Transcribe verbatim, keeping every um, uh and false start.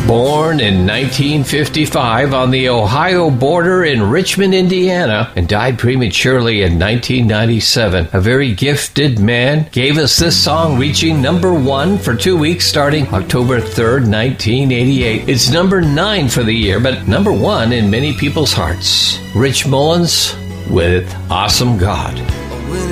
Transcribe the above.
Born in nineteen fifty-five on the Ohio border in Richmond, Indiana, and died prematurely in nineteen ninety-seven, a very gifted man gave us this song, reaching number one for two weeks starting October third, nineteen eighty-eight. It's number nine for the year, but number one in many people's hearts. Rich Mullins with Awesome God.